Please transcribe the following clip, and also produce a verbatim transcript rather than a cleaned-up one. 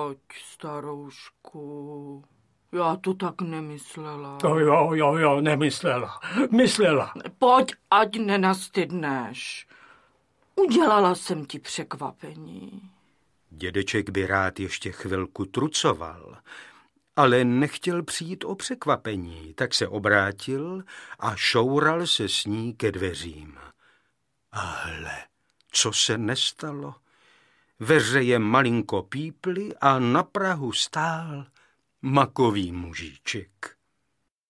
Pojď, staroušku. Já to tak nemyslela. To jo, jo, jo, nemyslela. Myslela. Pojď, ať nenastydneš. Udělala jsem ti překvapení. Dědeček by rád ještě chvilku trucoval, ale nechtěl přijít o překvapení, tak se obrátil a šoural se s ní ke dveřím. A hle, co se nestalo? Veřeje malinko píply a na prahu stál makový mužíček.